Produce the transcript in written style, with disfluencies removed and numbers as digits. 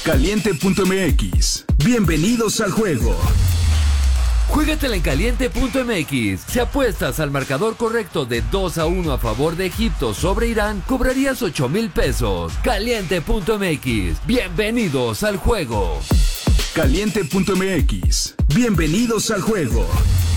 Caliente.mx. Bienvenidos al juego. Juégatela en Caliente.mx. Si apuestas al marcador correcto de 2-1 a favor de Egipto sobre Irán, cobrarías 8,000 pesos. Caliente.mx. Bienvenidos al juego. Caliente.mx. Bienvenidos al juego.